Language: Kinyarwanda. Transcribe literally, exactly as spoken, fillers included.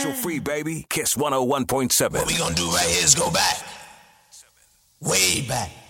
Commercial free, baby. Kiss one oh one point seven. What we gonna do right here is go back. Way back.